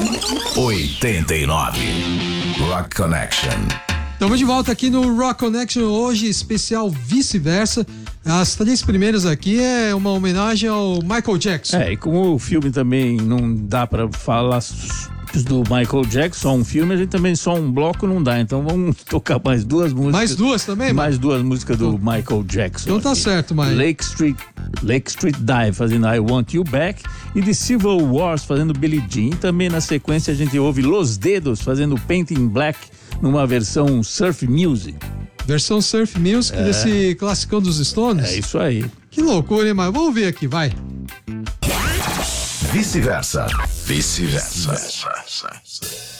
89. Rock Connection. Estamos de volta aqui no Rock Connection, hoje especial Vice-Versa. As 3 primeiras aqui é uma homenagem ao Michael Jackson. E como o filme também não dá pra falar do Michael Jackson, só um filme, a gente também só um bloco não dá, então vamos tocar mais 2 músicas. Mais 2 também? Mais 2 músicas do Michael Jackson. Então tá aqui. certo, Mike. Lake Street Dive fazendo I Want You Back e The Civil Wars fazendo Billie Jean. E também na sequência a gente ouve Los Dedos fazendo Painting Black numa versão Surf Music. Versão Surf Music desse classicão dos Stones? É isso aí. Que loucura, hein, Mike? Vamos ouvir aqui, vai. Vice-versa. Vice-versa.